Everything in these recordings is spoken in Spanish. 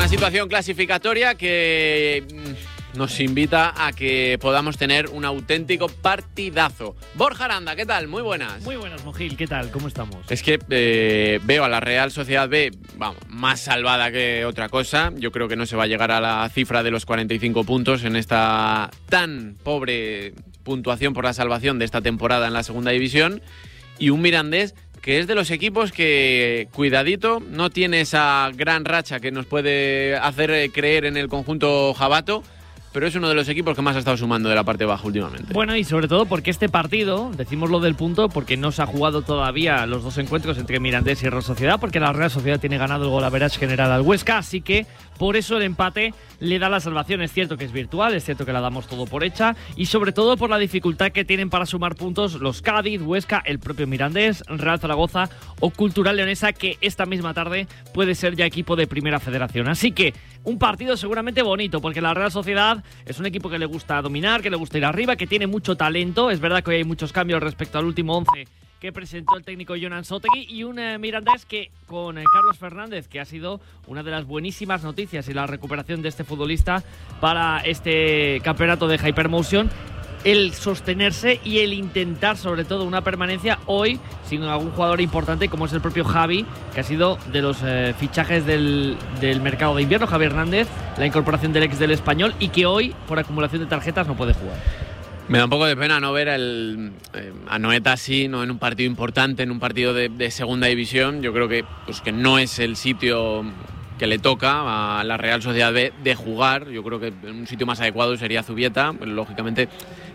Una situación clasificatoria que nos invita a que podamos tener un auténtico partidazo. Borja Aranda, ¿qué tal? Muy buenas. Muy buenas, Mojil, ¿qué tal? ¿Cómo estamos? Es que veo a la Real Sociedad B, vamos, más salvada que otra cosa. Yo creo que no se va a llegar a la cifra de los 45 puntos en esta tan pobre puntuación por la salvación de esta temporada en la segunda división. Y un Mirandés que es de los equipos que, cuidadito, no tiene esa gran racha que nos puede hacer creer en el conjunto jabato, pero es uno de los equipos que más ha estado sumando de la parte baja últimamente. Bueno, y sobre todo porque este partido, decimos lo del punto, porque no se ha jugado todavía los dos encuentros entre Mirandés y Real Sociedad, porque la Real Sociedad tiene ganado el gol average general al Huesca, así que por eso el empate le da la salvación. Es cierto que es virtual, es cierto que la damos todo por hecha, y sobre todo por la dificultad que tienen para sumar puntos los Cádiz, Huesca, el propio Mirandés, Real Zaragoza o Cultural Leonesa, que esta misma tarde puede ser ya equipo de Primera Federación. Así que un partido seguramente bonito, porque la Real Sociedad es un equipo que le gusta dominar, que le gusta ir arriba, que tiene mucho talento. Es verdad que hoy hay muchos cambios respecto al último 11 que presentó el técnico Jonan Sotegui, y un Mirandés que con Carlos Fernández, que ha sido una de las buenísimas noticias y la recuperación de este futbolista para este campeonato de Hypermotion, el sostenerse y el intentar sobre todo una permanencia hoy sin algún jugador importante como es el propio Javi, que ha sido de los fichajes del mercado de invierno, Javi Hernández, la incorporación del ex del Español, y que hoy por acumulación de tarjetas no puede jugar. Me da un poco de pena no ver a Noeta así, no en un partido importante, en un partido de segunda división. Yo creo que no es el sitio que le toca a la Real Sociedad B de jugar. Yo creo que un sitio más adecuado sería Zubieta. Lógicamente,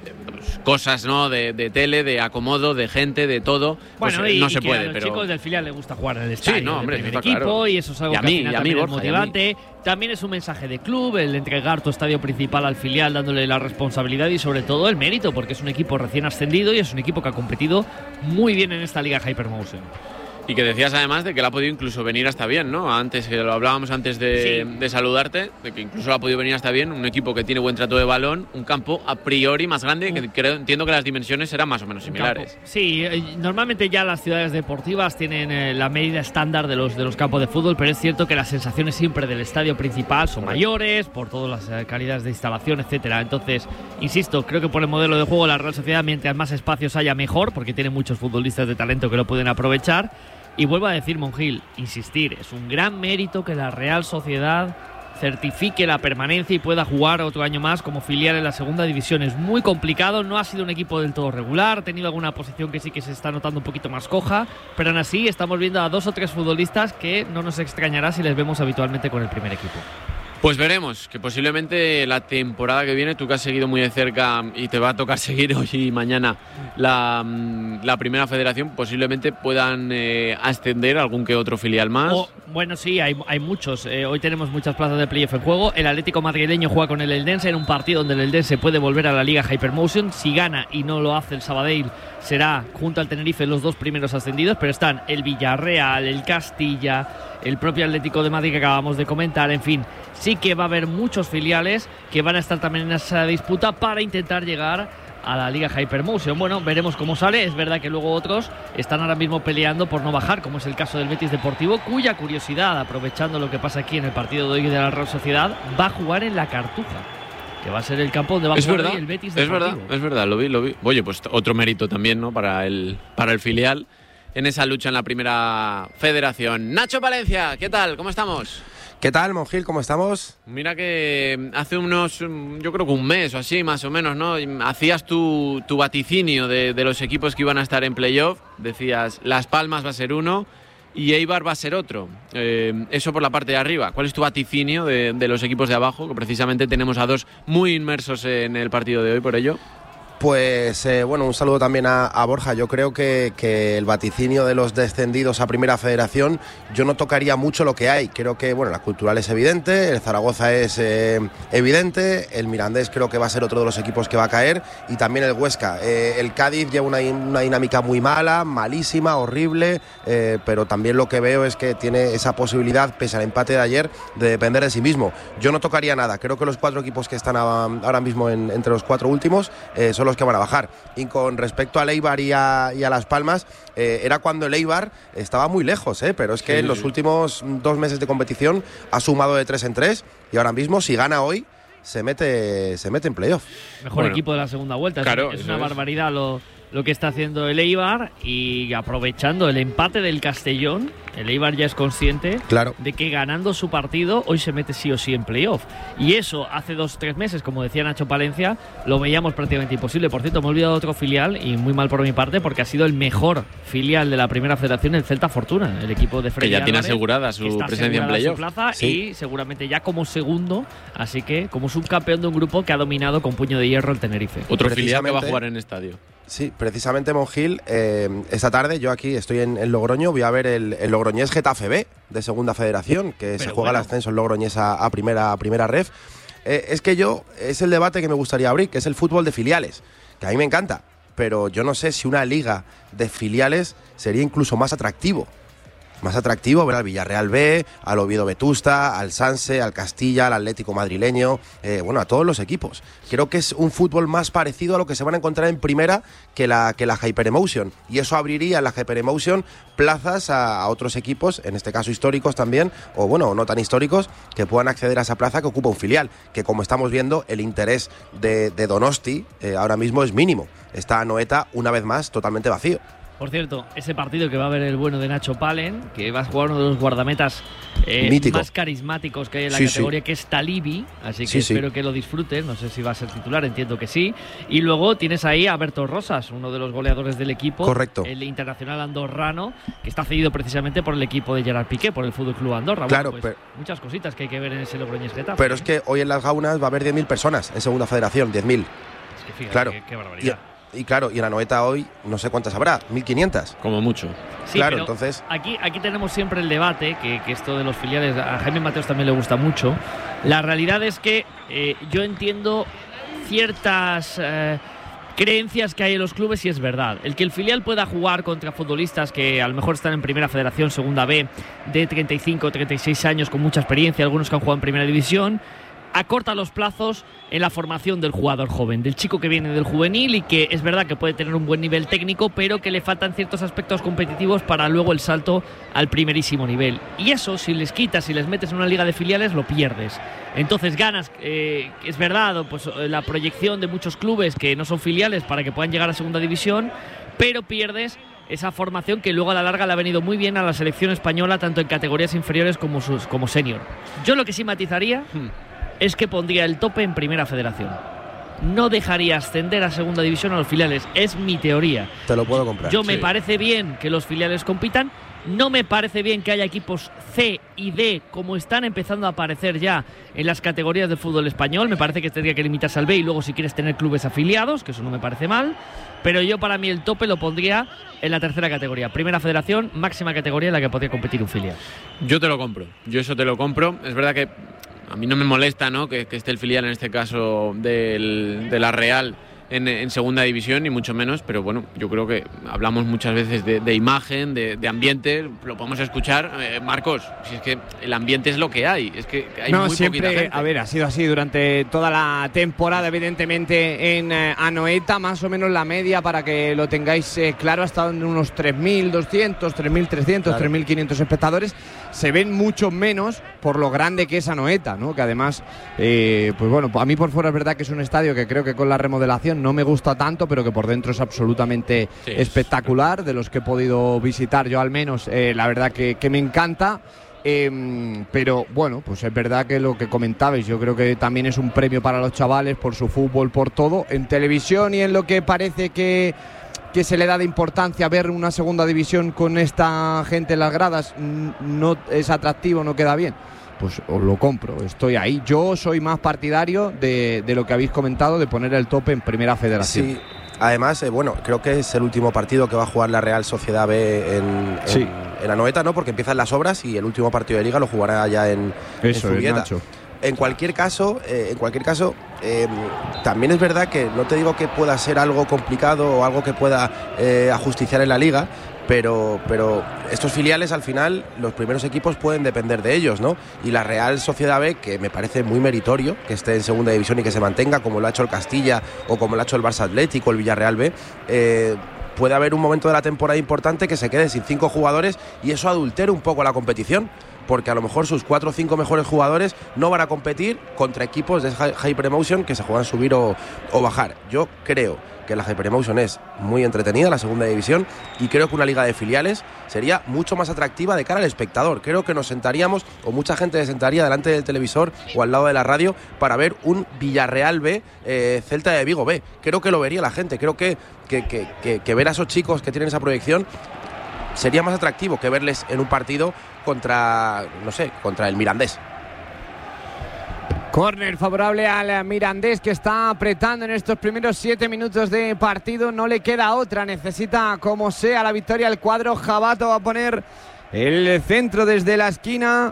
cosas, ¿no? de tele, de acomodo, de gente, de todo. Bueno, pues, no se puede. A los pero chicos del filial les gusta jugar en el estadio, sí, no, hombre, del primer está equipo, claro. y eso es algo que al final también es motivante. También es un mensaje de club, el entregar tu estadio principal al filial, dándole la responsabilidad y sobre todo el mérito, porque es un equipo recién ascendido y es un equipo que ha competido muy bien en esta Liga Hypermotion. Y que decías además de que le ha podido incluso venir hasta bien, ¿no? Antes, que lo hablábamos antes de saludarte, de que incluso le ha podido venir hasta bien, un equipo que tiene buen trato de balón, un campo a priori más grande, que entiendo que las dimensiones serán más o menos similares. Sí, normalmente ya las ciudades deportivas tienen la medida estándar de los campos de fútbol, pero es cierto que las sensaciones siempre del estadio principal son mayores, por todas las calidades de instalación, etcétera. Entonces, insisto, creo que por el modelo de juego la Real Sociedad, mientras más espacios haya mejor, porque tiene muchos futbolistas de talento que lo pueden aprovechar. Y vuelvo a decir, Monjil, insistir, es un gran mérito que la Real Sociedad certifique la permanencia y pueda jugar otro año más como filial en la segunda división. Es muy complicado, no ha sido un equipo del todo regular, ha tenido alguna posición que sí que se está notando un poquito más coja, pero aún así estamos viendo a 2 o 3 futbolistas que no nos extrañará si les vemos habitualmente con el primer equipo. Pues veremos, que posiblemente la temporada que viene, tú que has seguido muy de cerca y te va a tocar seguir hoy y mañana la Primera Federación, posiblemente puedan ascender algún que otro filial más. Bueno, sí, hay muchos. Hoy tenemos muchas plazas de playoff en juego. El Atlético madrileño juega con el Eldense en un partido donde el Eldense puede volver a la Liga Hypermotion. Si gana y no lo hace el Sabadell, será junto al Tenerife los 2 primeros ascendidos, pero están el Villarreal, el Castilla, el propio Atlético de Madrid que acabamos de comentar. En fin, sí que va a haber muchos filiales que van a estar también en esa disputa para intentar llegar a la Liga Hypermotion. Bueno, veremos cómo sale. Es verdad que luego otros están ahora mismo peleando por no bajar, como es el caso del Betis Deportivo, cuya curiosidad, aprovechando lo que pasa aquí en el partido de hoy de la Real Sociedad, va a jugar en la Cartuja, que va a ser el campo donde va a jugar el Betis Deportivo. Es verdad, lo vi. Oye, pues otro mérito también, ¿no? Para el filial en esa lucha en la Primera Federación. Nacho Palencia, ¿qué tal? ¿Cómo estamos? ¿Qué tal, Monjil? ¿Cómo estamos? Mira que hace yo creo que un mes o así, más o menos, ¿no? Hacías tu vaticinio de los equipos que iban a estar en playoff. Decías, Las Palmas va a ser uno y Eibar va a ser otro. Eso por la parte de arriba. ¿Cuál es tu vaticinio de los equipos de abajo? Que precisamente tenemos a 2 muy inmersos en el partido de hoy por ello. Pues bueno, un saludo también a Borja. Yo creo que el vaticinio de los descendidos a Primera Federación, yo no tocaría mucho lo que hay. Creo que bueno, la Cultural es evidente, el Zaragoza es evidente, el Mirandés creo que va a ser otro de los equipos que va a caer, y también el Huesca. El Cádiz lleva una dinámica muy mala, malísima, horrible, pero también lo que veo es que tiene esa posibilidad, pese al empate de ayer, de depender de sí mismo. Yo no tocaría nada. Creo que los 4 equipos que están ahora mismo entre los 4 últimos son los que van a bajar. Y con respecto al Eibar y a Las Palmas, era cuando el Eibar estaba muy lejos, pero es que en los últimos 2 meses de competición ha sumado de 3 en 3 y ahora mismo, si gana hoy, se mete en playoff. Mejor equipo de la segunda vuelta. Claro, es una barbaridad lo que está haciendo el Eibar, y aprovechando el empate del Castellón, el Eibar ya es consciente de que ganando su partido hoy se mete sí o sí en playoff. Y eso hace 2-3 meses, como decía Nacho Palencia, lo veíamos prácticamente imposible. Por cierto, me he olvidado de otro filial, y muy mal por mi parte, porque ha sido el mejor filial de la primera federación, el Celta Fortuna, el equipo de Freddy que ya tiene Álvarez, asegurada su presencia en playoff. Plaza, y seguramente ya como segundo, así que como subcampeón de un grupo que ha dominado con puño de hierro el Tenerife. Otro filial que va a jugar en estadio. Sí, precisamente, Monjil, esta tarde yo aquí estoy en Logroño, voy a ver el Logroñés Getafe B de Segunda Federación, que se juega el ascenso en Logroñés a primera ref. Es que es el debate que me gustaría abrir, que es el fútbol de filiales, que a mí me encanta, pero yo no sé si una liga de filiales sería incluso más atractivo ver al Villarreal B, al Oviedo Vetusta, al Sanse, al Castilla, al Atlético madrileño, a todos los equipos. Creo que es un fútbol más parecido a lo que se van a encontrar en primera que la Hyperemotion, y eso abriría en la Hyperemotion plazas a otros equipos, en este caso históricos también, o no tan históricos, que puedan acceder a esa plaza que ocupa un filial, que como estamos viendo el interés de Donosti ahora mismo es mínimo. Está Anoeta una vez más totalmente vacío. Por cierto, ese partido que va a ver el bueno de Nacho Palen, que va a jugar uno de los guardametas más carismáticos que hay en la categoría, que es Talibi, así que espero que lo disfruten. No sé si va a ser titular, entiendo que sí. Y luego tienes ahí a Berto Rosas, uno de los goleadores del equipo. Correcto. El internacional andorrano, que está cedido precisamente por el equipo de Gerard Piqué, por el Fútbol Club Andorra. Claro, pues muchas cositas que hay que ver en ese Logroñés Getafe. Pero es que hoy en las Gaunas va a haber 10.000 personas en Segunda Federación, 10.000. Es que fíjate, claro. Qué barbaridad. Y claro, y en Anoeta hoy no sé cuántas habrá, 1.500. Como mucho. Sí, claro, entonces aquí tenemos siempre el debate, que esto de los filiales a Jaime Mateos también le gusta mucho. La realidad es que yo entiendo ciertas creencias que hay en los clubes, y es verdad. El que el filial pueda jugar contra futbolistas que a lo mejor están en Primera Federación, Segunda B, de 35 36 años, con mucha experiencia, algunos que han jugado en Primera División, acorta los plazos en la formación del jugador joven, del chico que viene del juvenil, y que es verdad que puede tener un buen nivel técnico, pero que le faltan ciertos aspectos competitivos para luego el salto al primerísimo nivel. Y eso, si les quitas, si les metes en una liga de filiales, lo pierdes. Entonces ganas, es verdad, pues la proyección de muchos clubes que no son filiales para que puedan llegar a segunda división, pero pierdes esa formación que luego a la larga le ha venido muy bien a la selección española, tanto en categorías inferiores como senior. Yo lo que sí matizaría es que pondría el tope en Primera Federación. No dejaría ascender a Segunda División a los filiales. Es mi teoría. Te lo puedo comprar. Me parece bien que los filiales compitan. No me parece bien que haya equipos C y D, como están empezando a aparecer ya en las categorías del fútbol español. Me parece que tendría que limitarse al B, y luego si quieres tener clubes afiliados, que eso no me parece mal. Pero yo, para mí, el tope lo pondría en la tercera categoría. Primera Federación, máxima categoría en la que podría competir un filial. Yo te lo compro. Yo eso te lo compro. Es verdad que a mí no me molesta, ¿no?, que esté el filial, en este caso de la Real, en segunda división, ni mucho menos, pero bueno, yo creo que hablamos muchas veces de imagen, de ambiente, lo podemos escuchar. Marcos, si es que el ambiente es lo que hay, es que hay muy siempre, poquita gente. A ver, ha sido así durante toda la temporada, evidentemente en Anoeta, más o menos la media, para que lo tengáis claro, ha estado en unos 3.200, 3.300, claro, 3.500 espectadores. Se ven mucho menos por lo grande que es Anoeta, ¿no? Que además, pues bueno, a mí por fuera es verdad que es un estadio que creo que con la remodelación no me gusta tanto, pero que por dentro es absolutamente espectacular. De los que he podido visitar yo, al menos, la verdad que me encanta. Pero bueno, pues es verdad que lo que comentabais, yo creo que también es un premio para los chavales por su fútbol, por todo. En televisión y en lo que parece que se le da de importancia, ver una segunda división con esta gente en las gradas no es atractivo, no queda bien. Pues os lo compro, estoy ahí. Yo soy más partidario de lo que habéis comentado, de poner el tope en Primera Federación. Sí, además, bueno, creo que es el último partido que va a jugar la Real Sociedad B en Anoeta, ¿no? Porque empiezan las obras y el último partido de Liga lo jugará ya en Zubieta. En cualquier caso, también es verdad que no te digo que pueda ser algo complicado o algo que pueda ajusticiar en la Liga, pero estos filiales al final, los primeros equipos pueden depender de ellos, ¿no? Y la Real Sociedad B, que me parece muy meritorio que esté en segunda división y que se mantenga, como lo ha hecho el Castilla o como lo ha hecho el Barça Atlético, el Villarreal B, puede haber un momento de la temporada importante que se quede sin 5 jugadores y eso adultere un poco la competición, porque a lo mejor sus 4 o 5 mejores jugadores no van a competir contra equipos de Hyperemotion que se juegan subir o bajar. Yo creo que la Hyperemotion es muy entretenida, la segunda división, y creo que una liga de filiales sería mucho más atractiva de cara al espectador. Creo que nos sentaríamos, o mucha gente se sentaría delante del televisor o al lado de la radio para ver un Villarreal B, Celta de Vigo B. Creo que lo vería la gente. Creo que ver a esos chicos que tienen esa proyección sería más atractivo que verles en un partido contra el Mirandés. Córner favorable al Mirandés, que está apretando en estos primeros 7 minutos de partido. No le queda otra, necesita como sea la victoria. El cuadro Jabato va a poner el centro desde la esquina.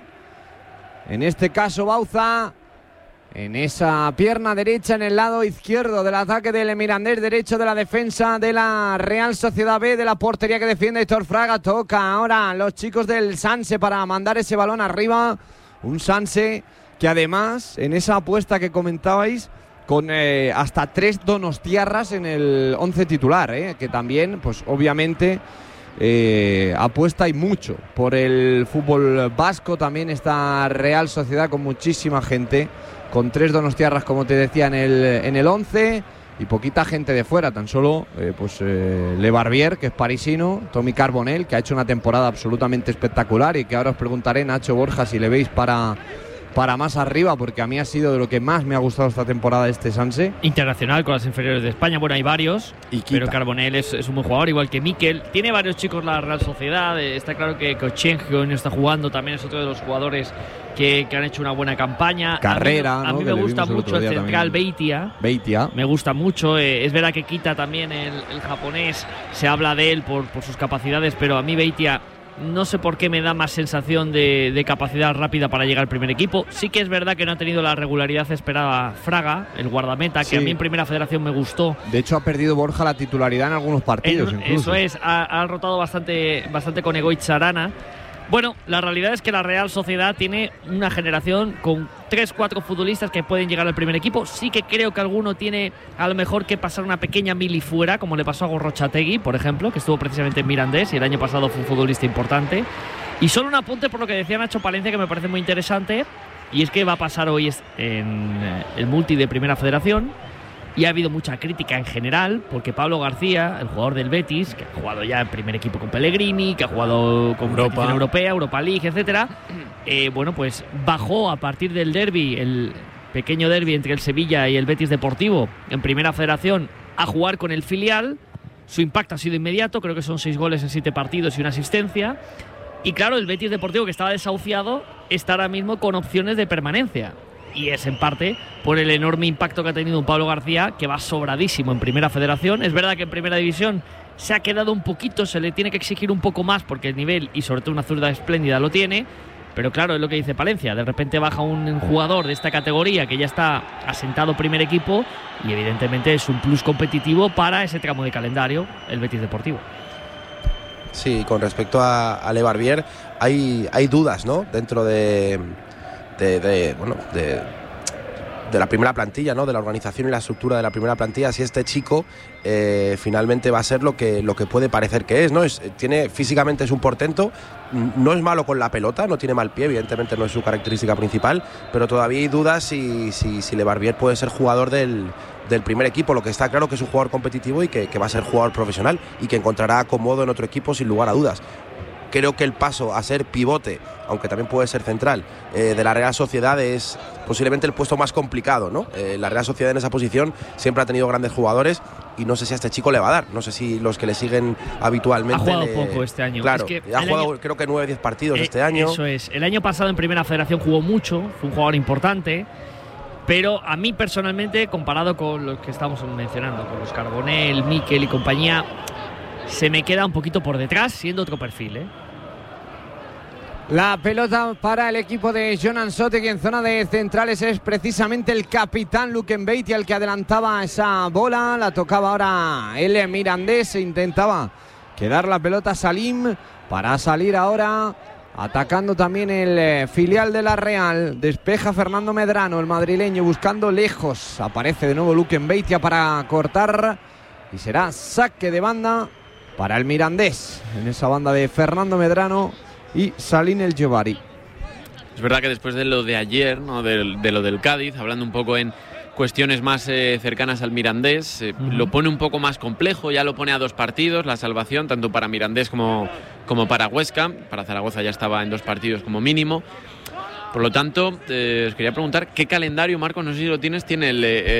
En este caso Bauza, en esa pierna derecha, en el lado izquierdo del ataque del Mirandés, derecho de la defensa de la Real Sociedad B, de la portería que defiende Héctor Fraga. Toca ahora los chicos del Sanse para mandar ese balón arriba. Un Sanse que además, en esa apuesta que comentabais, con hasta 3 donostiarras en el 11 titular, que también, pues obviamente, apuesta y mucho por el fútbol vasco. También esta Real Sociedad con muchísima gente, con 3 donostiarras, como te decía, en el 11, y poquita gente de fuera, tan solo Le Barbier, que es parisino, Tommy Carbonell, que ha hecho una temporada absolutamente espectacular y que ahora os preguntaré, Nacho, Borja, si le veis para más arriba, porque a mí ha sido de lo que más me ha gustado esta temporada este Sanse. Internacional con las inferiores de España, bueno, hay varios, pero Carbonell es un buen jugador, igual que Mikel. Tiene varios chicos la Real Sociedad, está claro que Ocheng, que hoy no está jugando, también es otro de los jugadores que han hecho una buena campaña. Carrera, a mí me gusta mucho el central Beitia. Me gusta mucho, es verdad que quita también el japonés, se habla de él por sus capacidades, pero a mí Beitia no sé por qué me da más sensación de capacidad rápida para llegar al primer equipo. Sí que es verdad que no ha tenido la regularidad esperada Fraga, el guardameta, que a mí en Primera Federación me gustó. De hecho, ha perdido Borja la titularidad en algunos partidos. Eso es, ha rotado bastante con Egoitz Arana. Bueno, la realidad es que la Real Sociedad tiene una generación con 3-4 futbolistas que pueden llegar al primer equipo. Sí que creo que alguno tiene a lo mejor que pasar una pequeña mili fuera, como le pasó a Gorrochategui, por ejemplo, que estuvo precisamente en Mirandés y el año pasado fue un futbolista importante. Y solo un apunte por lo que decía Nacho Palencia, que me parece muy interesante, y es que va a pasar hoy en el multi de Primera Federación. Y ha habido mucha crítica en general, porque Pablo García, el jugador del Betis, que ha jugado ya en primer equipo con Pellegrini, que ha jugado con competición europea, Europa League, etcétera, pues bajó a partir del derbi, el pequeño derbi entre el Sevilla y el Betis Deportivo, en Primera Federación, a jugar con el filial. Su impacto ha sido inmediato, creo que son 6 goles en 7 partidos y una asistencia. Y claro, el Betis Deportivo, que estaba desahuciado, está ahora mismo con opciones de permanencia. Y es en parte por el enorme impacto que ha tenido un Pablo García, que va sobradísimo en Primera Federación. Es verdad que en Primera División se ha quedado un poquito, se le tiene que exigir un poco más porque el nivel y sobre todo una zurda espléndida lo tiene. Pero claro, es lo que dice Palencia, de repente baja un jugador de esta categoría que ya está asentado primer equipo y evidentemente es un plus competitivo para ese tramo de calendario, el Betis Deportivo. Sí, con respecto a Le Barbier, hay dudas, ¿no? Dentro de la primera plantilla, ¿no? De la organización y la estructura de la primera plantilla, si este chico finalmente va a ser lo que puede parecer que es, ¿no? Físicamente es un portento, no es malo con la pelota, no tiene mal pie, evidentemente no es su característica principal, pero todavía hay dudas si Le Barbier puede ser jugador del primer equipo. Lo que está claro que es un jugador competitivo y que va a ser jugador profesional y que encontrará acomodo en otro equipo sin lugar a dudas. Creo que el paso a ser pivote, aunque también puede ser central, de la Real Sociedad es posiblemente el puesto más complicado, ¿no? La Real Sociedad en esa posición siempre ha tenido grandes jugadores y no sé si a este chico le va a dar. No sé si los que le siguen habitualmente... Ha jugado poco este año. Claro, ha jugado creo que 9 o 10 partidos este año. Eso es. El año pasado en Primera Federación jugó mucho, fue un jugador importante, pero a mí personalmente, comparado con los que estamos mencionando, con los Carbonell, Mikel y compañía, se me queda un poquito por detrás, siendo otro perfil, La pelota para el equipo de Jonan Sotek, que en zona de centrales es precisamente el capitán Luken Beitia el que adelantaba esa bola. La tocaba ahora el Mirandés, se intentaba que dar la pelota a Salim para salir ahora atacando también el filial de la Real. Despeja Fernando Medrano, el madrileño, buscando lejos. Aparece de nuevo Luquen Beitia para cortar y será saque de banda para el Mirandés, en esa banda de Fernando Medrano y Salim El Jebari. Es verdad que después de lo de ayer, ¿no? de lo del Cádiz, hablando un poco en cuestiones más cercanas al Mirandés, lo pone un poco más complejo, ya lo pone a 2 partidos, la salvación, tanto para Mirandés como para Huesca. Para Zaragoza ya estaba en 2 partidos como mínimo. Por lo tanto, os quería preguntar qué calendario, Marcos, no sé si lo tienes, tiene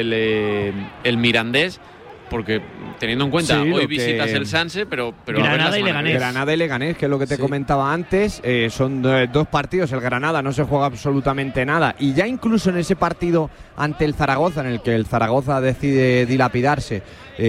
el Mirandés, porque teniendo en cuenta, hoy visitas el Sanse, pero Granada y Leganés. Granada y Leganés, que es lo que te comentaba antes, son 2 partidos. El Granada no se juega absolutamente nada, y ya incluso en ese partido ante el Zaragoza, en el que el Zaragoza decide dilapidarse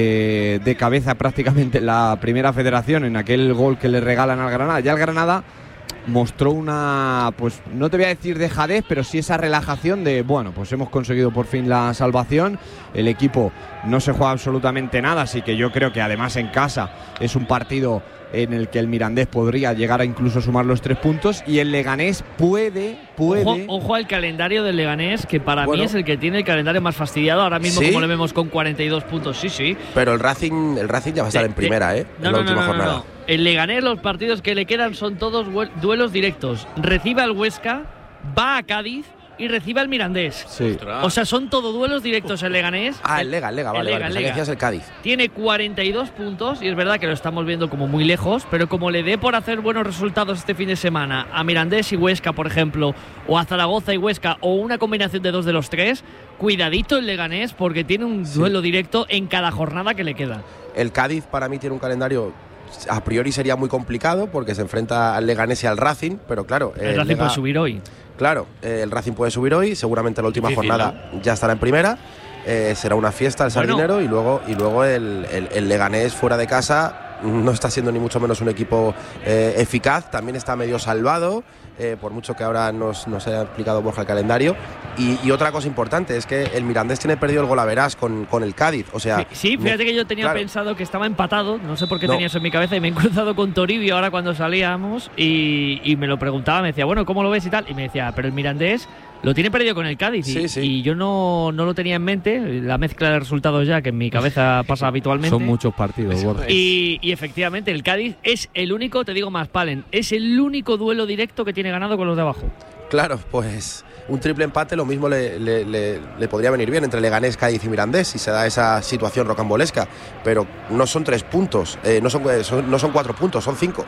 de cabeza prácticamente en la Primera Federación, en aquel gol que le regalan al Granada, ya el Granada mostró una, pues no te voy a decir dejadez, pero sí esa relajación de, bueno, pues hemos conseguido por fin la salvación. El equipo no se juega absolutamente nada, así que yo creo que además en casa es un partido en el que el Mirandés podría llegar a incluso sumar los 3 puntos, y el Leganés puede. Ojo al calendario del Leganés, que para mí es el que tiene el calendario más fastidiado ahora mismo, como le vemos con 42 puntos. Sí. Pero el Racing ya va a estar en primera, en la última jornada. No. El Leganés, los partidos que le quedan son todos duelos directos. Recibe al Huesca, va a Cádiz y recibe al Mirandés. Sí. O sea, son todos duelos directos el Leganés. El Lega, vale. Decías el Cádiz. Tiene 42 puntos y es verdad que lo estamos viendo como muy lejos, pero como le dé por hacer buenos resultados este fin de semana a Mirandés y Huesca, por ejemplo, o a Zaragoza y Huesca, o una combinación de 2 de los 3, cuidadito el Leganés, porque tiene un duelo directo en cada jornada que le queda. El Cádiz para mí tiene un calendario, a priori sería muy complicado, porque se enfrenta al Leganés y al Racing, pero claro, el Racing puede subir hoy. Claro, el Racing puede subir hoy, seguramente la última jornada ya estará en primera. Será una fiesta el Sardinero, y luego el Leganés fuera de casa no está siendo ni mucho menos un equipo eficaz, también está medio salvado, por mucho que ahora nos haya explicado Borja el calendario. Y otra cosa importante es que el Mirandés tiene perdido el golaveras con el Cádiz. O sea, sí, fíjate que yo tenía pensado que estaba empatado, no sé por qué tenía eso en mi cabeza, y me he cruzado con Toribio ahora cuando salíamos y me lo preguntaba, me decía, bueno, ¿cómo lo ves y tal? Y me decía, pero el Mirandés lo tiene perdido con el Cádiz, y yo no lo tenía en mente, la mezcla de resultados ya que en mi cabeza pasa habitualmente. Son muchos partidos, Borja. Y efectivamente el Cádiz es el único, te digo más, Palen, es el único duelo directo que tiene ganado con los de abajo. Claro, pues un triple empate lo mismo le podría venir bien entre Leganés, Cádiz y Mirandés si se da esa situación rocambolesca, pero no son 3 puntos, no son 4 puntos, son 5.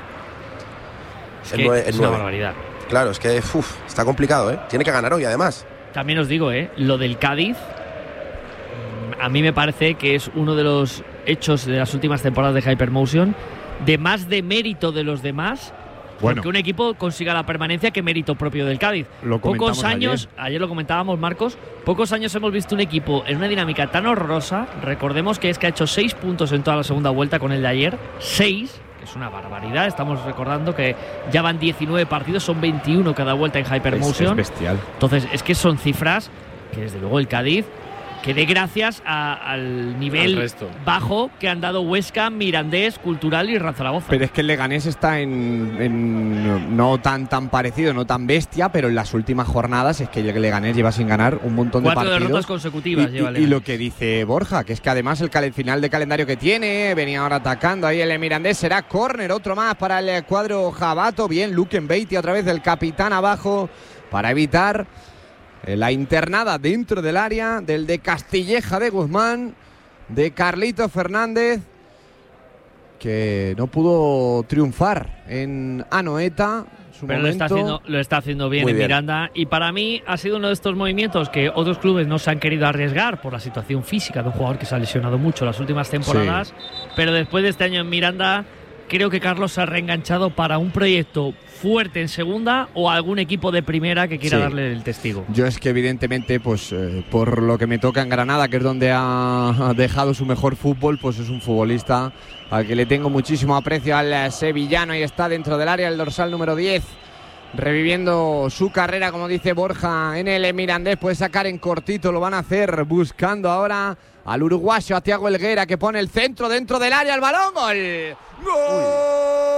Es una barbaridad. Claro, es que está complicado, Tiene que ganar hoy, además. También os digo, lo del Cádiz, a mí me parece que es uno de los hechos de las últimas temporadas de Hypermotion de más de mérito de los demás. Porque un equipo consiga la permanencia que mérito propio del Cádiz. Pocos años, ayer lo comentábamos, Marcos, pocos años hemos visto un equipo en una dinámica tan horrorosa. Recordemos que ha hecho 6 puntos en toda la segunda vuelta con el de ayer. 6, que es una barbaridad. Estamos recordando que ya van 19 partidos, son 21 cada vuelta en Hypermotion. Es bestial. Entonces, es que son cifras que desde luego el Cádiz, que dé gracias al nivel bajo que han dado Huesca, Mirandés, Cultural y Real Zaragoza. Pero es que el Leganés está en no tan parecido, no tan bestia, pero en las últimas jornadas es que el Leganés lleva sin ganar un montón de partidos. 4 derrotas consecutivas lleva el Leganés. Y lo que dice Borja, que es que además el final de calendario que tiene, venía ahora atacando ahí el Mirandés, será córner, otro más para el cuadro jabato. Bien, Luquen Beitia otra vez, el capitán abajo, para evitar la internada dentro del área del de Castilleja de Guzmán, de Carlito Fernández, que no pudo triunfar en Anoeta. Pero lo está haciendo bien en Miranda, y para mí ha sido uno de estos movimientos que otros clubes no se han querido arriesgar por la situación física de un jugador que se ha lesionado mucho las últimas temporadas, pero después de este año en Miranda creo que Carlos se ha reenganchado para un proyecto fuerte en segunda o algún equipo de primera que quiera darle el testigo. Yo es que evidentemente, pues por lo que me toca en Granada, que es donde ha dejado su mejor fútbol, pues es un futbolista al que le tengo muchísimo aprecio, al sevillano, y está dentro del área el dorsal número 10, reviviendo su carrera, como dice Borja, en el Mirandés. Puede sacar en cortito, lo van a hacer buscando ahora al uruguayo, a Thiago Helguera, que pone el centro dentro del área, el balón, gol ¡Gol!